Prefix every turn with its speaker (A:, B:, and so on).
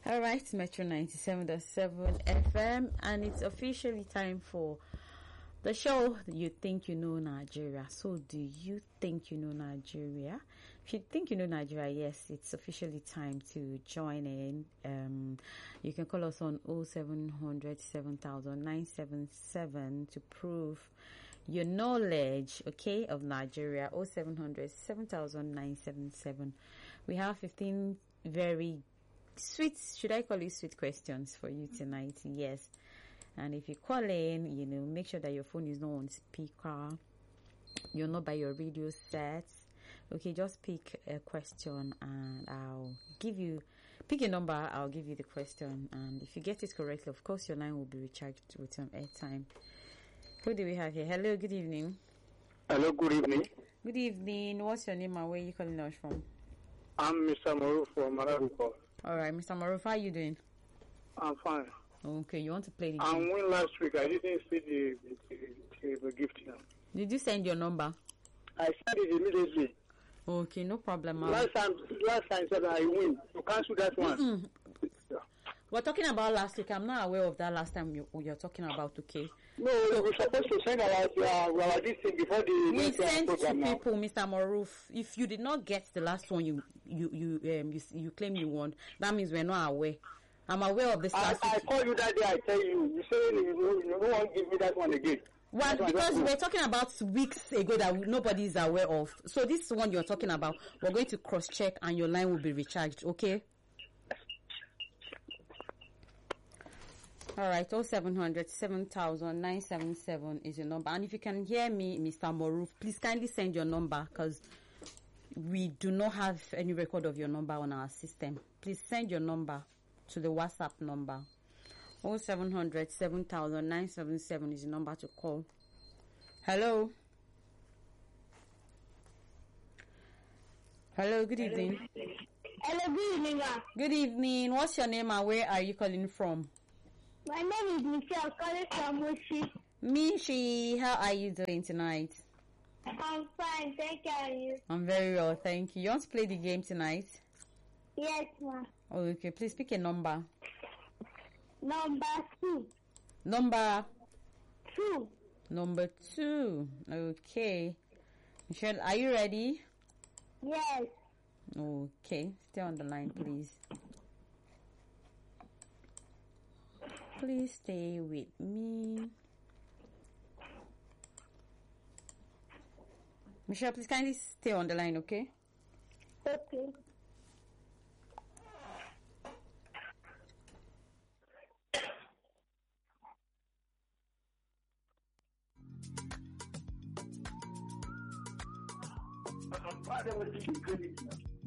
A: All right, Metro 97.7 FM, and it's officially time for the show. You think you know Nigeria. So, do you think you know Nigeria? If you think you know Nigeria, yes, it's officially time to join in. You can call us on 0700 7000 977 to prove your knowledge, okay, of Nigeria. 0700 7000 977. We have 15 very sweet, should I call it sweet questions for you tonight? Yes. And if you call in, make sure that your phone is not on speaker. You're not by your radio set. Okay, just pick a question and I'll pick a number, I'll give you the question. And if you get it correctly, of course, your line will be recharged with some airtime. Who do we have here? Hello, good evening.
B: Hello, good evening.
A: Good evening. What's your name and where are you calling us from?
B: I'm Mr. Maruf from Marabiko.
A: All right, Mr. Maruf, how are you doing?
B: I'm fine.
A: Okay, you want to play the
B: I
A: game?
B: won last week. I didn't see the gift now.
A: Did you send your number?
B: I sent it immediately.
A: Okay, no problem.
B: Last time said I win. You cancel that one.
A: We're talking about last week. I'm not aware of that last time you're talking about, okay?
B: No, we're supposed to send our this thing before the
A: we sent to
B: now.
A: people, Mr. Maruf. If you did not get the last one you claim you won, that means we're not aware. I'm aware of this last week.
B: I called you that day, I tell you. You say you won't give me that one again.
A: Well, because we're talking about weeks ago that nobody is aware of. So this one you're talking about, we're going to cross-check and your line will be recharged, okay? All right, 0700 7000 977 is your number. And if you can hear me, Mr. Maruf, please kindly send your number because we do not have any record of your number on our system. Please send your number to the WhatsApp number. 0700 7000 977 is the number to call. Hello. Hello, good evening.
C: Hello, good evening, ma'am.
A: Good evening. What's your name and where are you calling from?
C: My name is Michelle, calling from Mushi.
A: Mishi, how are you doing tonight?
C: I'm fine, thank you. How are you?
A: I'm very well, thank you. You want to play the game tonight?
C: Yes, ma'am.
A: Oh, okay, please pick a number.
C: Number 2.
A: Number
C: 2.
A: Number 2. Okay. Michelle, are you ready?
C: Yes.
A: Okay, stay on the line, please. Please stay with me. Michelle, please kindly stay on the line, okay?
C: Okay.
B: I'm proud of what you